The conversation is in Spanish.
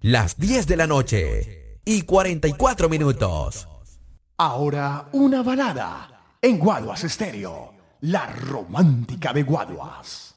las 10 de la noche y 44 minutos. Ahora una balada en Guaduas Estéreo, la romántica de Guaduas.